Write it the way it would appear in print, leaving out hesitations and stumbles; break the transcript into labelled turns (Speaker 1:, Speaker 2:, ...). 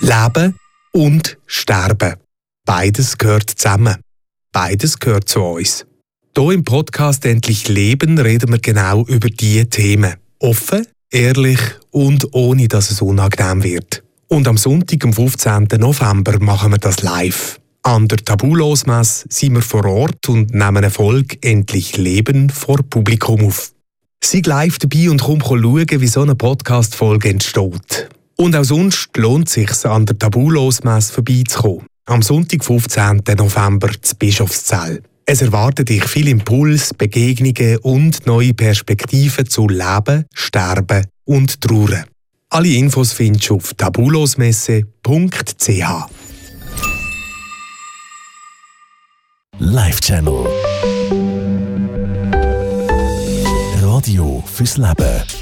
Speaker 1: Leben und Sterben. Beides gehört zusammen. Beides gehört zu uns. Hier im Podcast «Endlich Leben» reden wir genau über diese Themen. Offen, ehrlich und ohne, dass es unangenehm wird. Und am Sonntag, am 15. November, machen wir das live. An der Tabulos-Messe sind wir vor Ort und nehmen eine Folge «Endlich Leben» vor Publikum auf. Sei live dabei und komm schauen, wie so eine Podcast-Folge entsteht. Und auch sonst lohnt es sich, an der Tabulos-Messe vorbeizukommen. Am Sonntag, 15. November, zu Bischofszell. Es erwartet dich viel Impuls, Begegnungen und neue Perspektiven zu Leben, Sterben und Trauern. Alle Infos findest du auf tabulosmesse.ch.
Speaker 2: Live Channel. Radio fürs Leben.